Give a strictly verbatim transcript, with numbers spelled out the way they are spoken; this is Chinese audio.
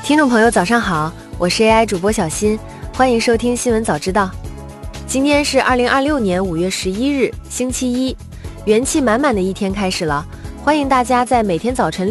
听众朋友早上好，我是 A I 主播小新，欢迎收听新闻早知道。今天是二零二六年五月十一日星期一，元气满满的一天开始了，欢迎大家在每天早晨